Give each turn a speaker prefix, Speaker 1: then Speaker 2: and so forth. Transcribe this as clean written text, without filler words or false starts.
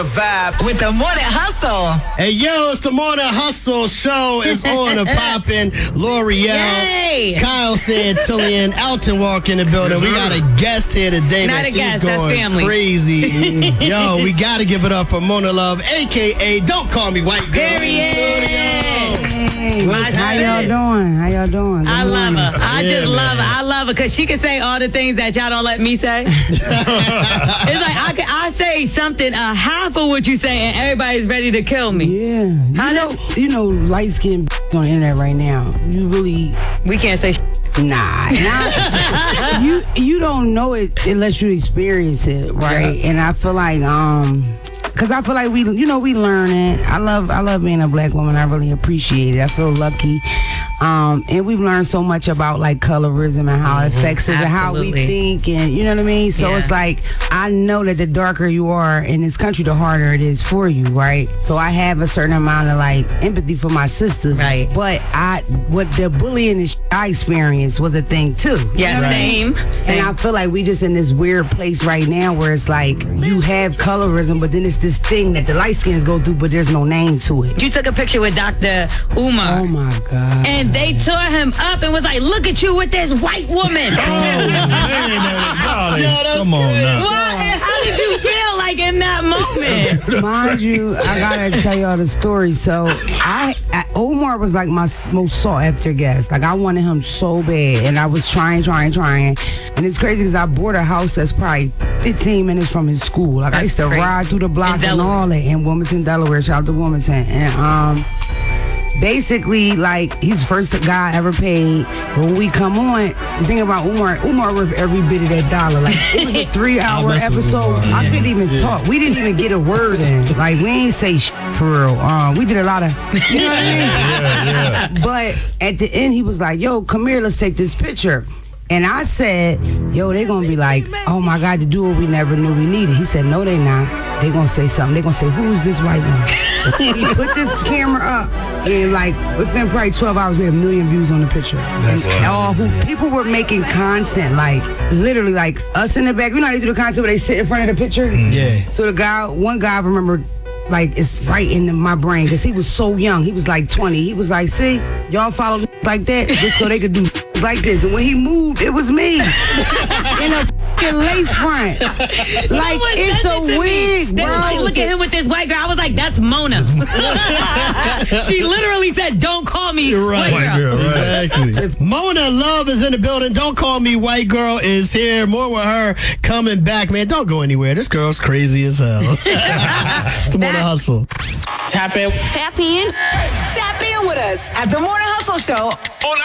Speaker 1: Vibe
Speaker 2: with the Morning Hustle.
Speaker 3: Hey, yo, it's the Morning Hustle show. It's on and popping. L'Oreal,
Speaker 2: Yay.
Speaker 3: Kyle Santillian, Elton Walk in the building. We got a guest here today.
Speaker 2: Not a
Speaker 3: she's
Speaker 2: guest,
Speaker 3: going
Speaker 2: that's family.
Speaker 3: crazy. Yo, we got to give it up for Mona Love, a.k.a. Don't Call Me White Girl.
Speaker 2: Period.
Speaker 4: How y'all doing?
Speaker 2: I love her. I just love her. I love her because she can say all the things that y'all don't let me say. It's like I say something, half of what you say, and everybody's ready to kill me.
Speaker 4: Yeah. You know, light skinned on the internet right now. You really.
Speaker 2: We can't say
Speaker 4: Nah. You don't know it unless you experience it, right?
Speaker 2: Yeah.
Speaker 4: And I feel like, because I feel like we learn it. I love being a black woman. I really appreciate it. I feel lucky. And we've learned so much about like colorism and how it affects us and how we think, and you know what I mean? So it's like, I know that the darker you are in this country, the harder it is for you, right? So I have a certain amount of like empathy for my sisters.
Speaker 2: Right.
Speaker 4: But what the bullying and I experienced was a thing too.
Speaker 2: Yeah,
Speaker 4: you know
Speaker 2: same.
Speaker 4: And I feel like we just in this weird place right now where it's like you have colorism, but then it's this thing that the light skins go through, but there's no name to it.
Speaker 2: You took a picture with Dr. Umar.
Speaker 4: Oh my God.
Speaker 2: And they tore him up and was like, look at you with this white woman.
Speaker 5: Come on now.
Speaker 2: What? And how did you feel like in that moment?
Speaker 4: Mind you, I gotta tell y'all the story. So Omar was like my most sought after guest. Like I wanted him so bad, and I was trying. And it's crazy because I bought a house that's probably 15 minutes from his school. Like I used to ride through the block and all that in Wilmington, Delaware. Shout out to Wilmington. And basically, like, he's the first guy I ever paid. But when we come on, the thing about Umar worth every bit of that dollar. Like, it was a 3-hour episode. I couldn't even talk. We didn't even get a word in. Like, we ain't say for real. We did a lot of, you know what I mean? But at the end, he was like, yo, come here, let's take this picture. And I said, yo, they gonna be like, oh my God, the duo we never knew we needed. He said, no, they not. They gonna say something. They gonna say, who's this white woman? He put this camera up, and like within probably 12 hours, we had 1 million views on the picture. People were making content, like literally, like us in the back. You know how they do the content where they sit in front of the picture?
Speaker 3: Yeah.
Speaker 4: So one guy I remember, like, it's right in my brain because he was so young. He was like 20. He was like, see, y'all follow like that just so they could do like this. And when he moved, it was me in a fucking lace front. Like, it's a wig,
Speaker 2: They
Speaker 4: bro.
Speaker 2: was like, look at him with this white girl. I was like, that's Mona. She literally said, don't call me white girl.
Speaker 3: Exactly. Mona Love is in the building. Don't Call Me White Girl is here. More with her coming back, man. Don't go anywhere. This girl's crazy as hell. It's the Morning Hustle.
Speaker 1: Tap in.
Speaker 2: Tap in. Tap in with us at the Morning Hustle Show